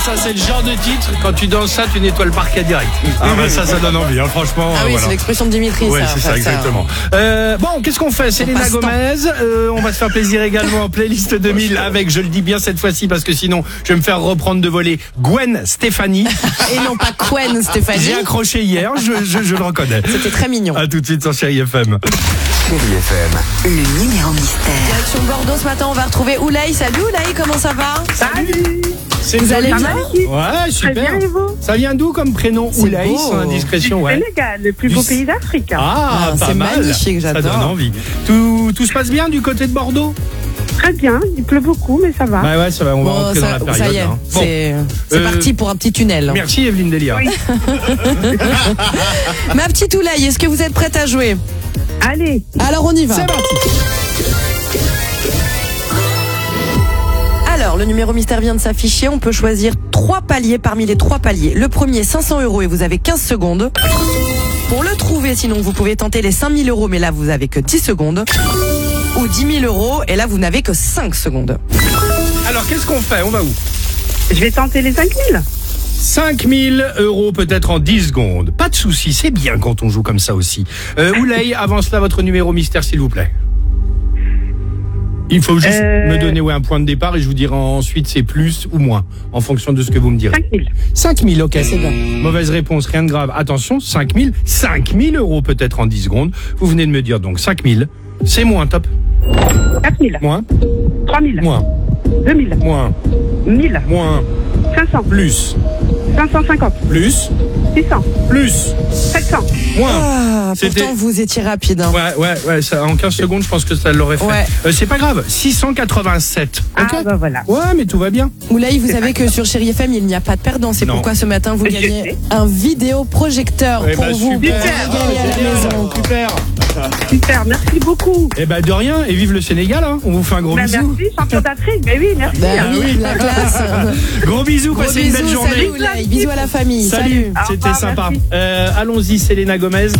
Ça c'est le genre de titre, quand tu danses ça, tu nettoies le parquet direct. Ah bah ça donne envie, hein, franchement. Ah oui, voilà. c'est l'expression de Dimitri. Oui, ça, c'est ça, exactement. Bon, qu'est-ce qu'on fait? Selena passe-temps. Gomez, on va se faire plaisir également en playlist 2000 avec, je le dis bien cette fois-ci parce que sinon je vais me faire reprendre de voler, Gwen Stefani. Et non pas Gwen Stéphanie. J'ai accroché hier, je le reconnais. C'était très mignon. A tout de suite sur Chérie FM. Chérie FM. Le numéro mystère. Direction Bordeaux ce matin, on va retrouver Oulay. Salut Oulay, comment ça va? Salut. Vous allez bien? Ouais, super. Très bien, et vous? Ça vient d'où comme prénom? C'est Oulay, beau. sans indiscrétion, ouais. Sénégal, le plus beau pays d'Afrique. Ah, pas c'est mal. magnifique, Ça j'adore. donne envie. Tout se passe bien du côté de Bordeaux? Très bien, il pleut beaucoup, mais ça va. Ouais, ça va, on va Bon, rentrer dans la période. ça y est, hein. Bon. c'est parti pour un petit tunnel. Merci Evelyne Delia. Oui. Ma petite Oulay, est-ce que vous êtes prête à jouer? Allez, Alors on y va. C'est parti. Alors, le numéro mystère vient de s'afficher. On peut choisir 3 paliers parmi les 3 paliers. Le premier, 500 € et vous avez 15 secondes. Pour le trouver, sinon, vous pouvez tenter les 5000 €, mais là, vous avez que 10 secondes. Ou 10 000 €, et là, vous n'avez que 5 secondes. Alors, qu'est-ce qu'on fait? On va où? je vais tenter les 5000. 5000 € peut-être en 10 secondes. Pas de souci, c'est bien quand on joue comme ça aussi. Oulay, avance là votre numéro mystère s'il vous plaît. Il faut juste me donner un point de départ et je vous dirai ensuite c'est plus ou moins en fonction de ce que vous me direz. 5000. 5000, ok, c'est bon. Mauvaise réponse, rien de grave. Attention, 5000 € peut-être en 10 secondes. Vous venez de me dire donc 5000, c'est moins, top. 4000. Moins, 3000. moins, 2000. moins, 1000. moins, 500. plus, 550. plus, 600. plus, 700. moins. Ah, C'était- pourtant, vous étiez rapide. Hein. Ouais, ça, en 15 secondes, je pense que ça l'aurait fait. Ouais. C'est pas grave, 687. Ok. Ah, bah voilà. Ouais, mais tout va bien. Oulay, vous savez que sur Chérie FM, il n'y a pas de perdant. C'est Non. pourquoi ce matin, vous Je gagnez sais. un vidéoprojecteur Eh pour ben, vous. super. Pour régaler à la Génial. maison. Super. Super, merci beaucoup. Eh ben, de rien, et vive le Sénégal, hein. On vous fait un gros Bah, bisou. merci, champion d'Afrique. Mais oui, merci. Bah Ah oui, oui. la classe. Gros bisous, Gros passez une belle bisous, journée. salut Oulay. Bisous à la famille. Salut, Au c'était revoir, sympa. merci. Allons-y, Selena Gomez.